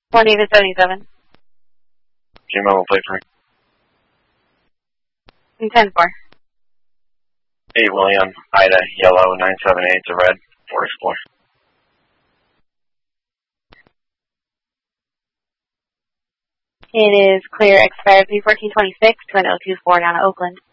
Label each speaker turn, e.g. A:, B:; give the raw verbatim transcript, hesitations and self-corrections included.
A: One David seventy-seven.
B: G-Mobile plate for
A: And ten four.
B: eight William, Ida, yellow, nine seven eight to red, Ford Explorer.
A: It is clear expired three fourteen twenty-six to an oh two four down to Oakland.